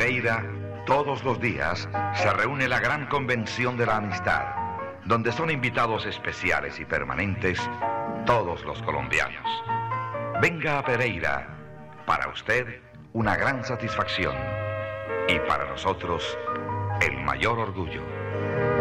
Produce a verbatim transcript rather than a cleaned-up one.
Pereira, todos los días, se reúne la gran convención de la amistad, donde son invitados especiales y permanentes todos los colombianos. Venga a Pereira, para usted una gran satisfacción y para nosotros el mayor orgullo.